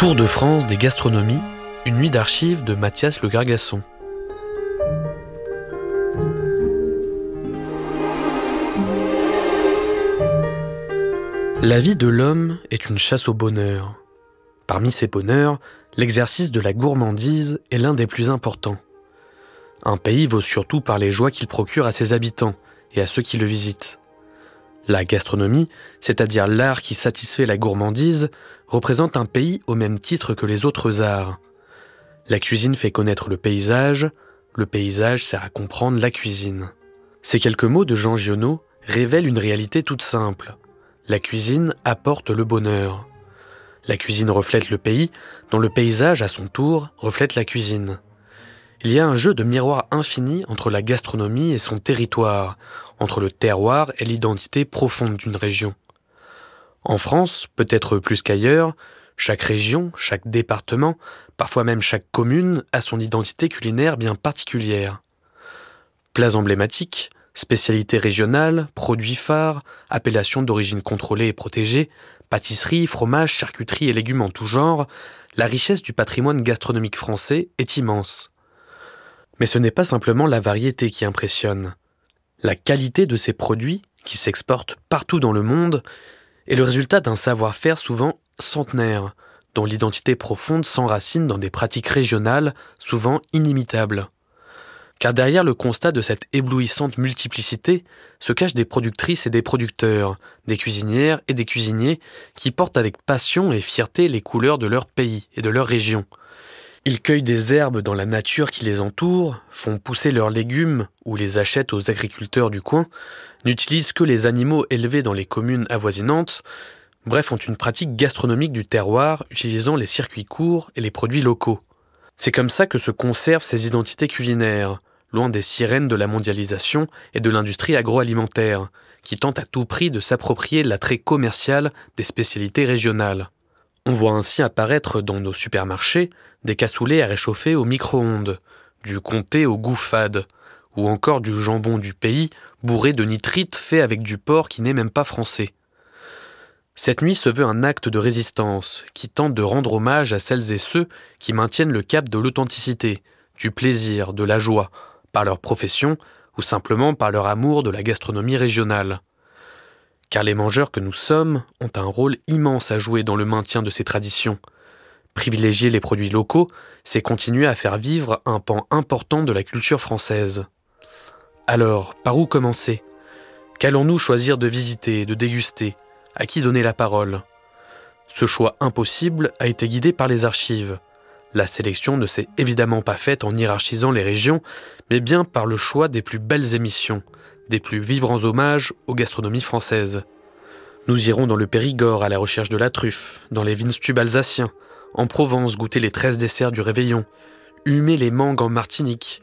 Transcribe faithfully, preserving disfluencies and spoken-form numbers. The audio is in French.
Tour de France des gastronomies, une nuit d'archives de Mathias Le Gargasson. La vie de l'homme est une chasse au bonheur. Parmi ces bonheurs, l'exercice de la gourmandise est l'un des plus importants. Un pays vaut surtout par les joies qu'il procure à ses habitants et à ceux qui le visitent. La gastronomie, c'est-à-dire l'art qui satisfait la gourmandise, représente un pays au même titre que les autres arts. La cuisine fait connaître le paysage, le paysage sert à comprendre la cuisine. Ces quelques mots de Jean Giono révèlent une réalité toute simple. La cuisine apporte le bonheur. La cuisine reflète le pays, dont le paysage, à son tour, reflète la cuisine. Il y a un jeu de miroir infini entre la gastronomie et son territoire, entre le terroir et l'identité profonde d'une région. En France, peut-être plus qu'ailleurs, chaque région, chaque département, parfois même chaque commune a son identité culinaire bien particulière. Plats emblématiques, spécialités régionales, produits phares, appellations d'origine contrôlée et protégée, pâtisseries, fromages, charcuteries et légumes en tout genre, la richesse du patrimoine gastronomique français est immense. Mais ce n'est pas simplement la variété qui impressionne. La qualité de ces produits, qui s'exportent partout dans le monde, est le résultat d'un savoir-faire souvent centenaire, dont l'identité profonde s'enracine dans des pratiques régionales souvent inimitables. Car derrière le constat de cette éblouissante multiplicité se cachent des productrices et des producteurs, des cuisinières et des cuisiniers qui portent avec passion et fierté les couleurs de leur pays et de leur région. Ils cueillent des herbes dans la nature qui les entoure, font pousser leurs légumes ou les achètent aux agriculteurs du coin, n'utilisent que les animaux élevés dans les communes avoisinantes, bref, ont une pratique gastronomique du terroir utilisant les circuits courts et les produits locaux. C'est comme ça que se conservent ces identités culinaires, loin des sirènes de la mondialisation et de l'industrie agroalimentaire, qui tentent à tout prix de s'approprier l'attrait commercial des spécialités régionales. On voit ainsi apparaître dans nos supermarchés des cassoulets à réchauffer au micro-ondes, du comté au goût fade, ou encore du jambon du pays bourré de nitrites fait avec du porc qui n'est même pas français. Cette nuit se veut un acte de résistance qui tente de rendre hommage à celles et ceux qui maintiennent le cap de l'authenticité, du plaisir, de la joie, par leur profession ou simplement par leur amour de la gastronomie régionale. Car les mangeurs que nous sommes ont un rôle immense à jouer dans le maintien de ces traditions. Privilégier les produits locaux, c'est continuer à faire vivre un pan important de la culture française. Alors, par où commencer ? Qu'allons-nous choisir de visiter, de déguster ? À qui donner la parole ? Ce choix impossible a été guidé par les archives. La sélection ne s'est évidemment pas faite en hiérarchisant les régions, mais bien par le choix des plus belles émissions, des plus vibrants hommages aux gastronomies françaises. Nous irons dans le Périgord à la recherche de la truffe, dans les Weinstübe alsaciens, en Provence goûter les treize desserts du réveillon, humer les mangues en Martinique